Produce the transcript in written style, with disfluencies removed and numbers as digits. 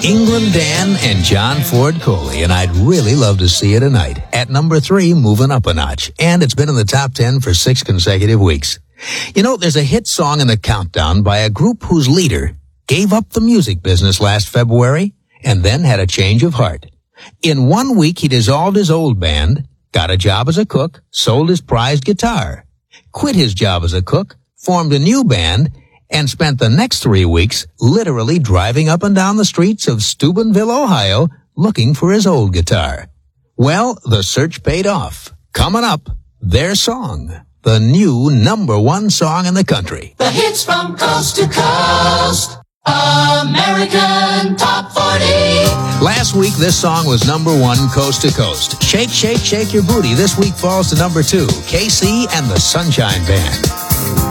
England Dan and John Ford Coley, and I'd really love to see you tonight. At number 3, moving up a notch. And it's been in the top 10 for 6 consecutive weeks. You know, there's a hit song in the countdown by a group whose leader gave up the music business last February and then had a change of heart. In 1 week, he dissolved his old band, got a job as a cook, sold his prized guitar, quit his job as a cook, formed a new band, and spent the next 3 weeks literally driving up and down the streets of Steubenville, Ohio, looking for his old guitar. Well, the search paid off. Coming up, their song, the new number 1 song in the country. The hits from coast to coast, American Top 40. Last week, this song was number 1 coast to coast. Shake, Shake, Shake Your Booty this week falls to number 2, KC and the Sunshine Band.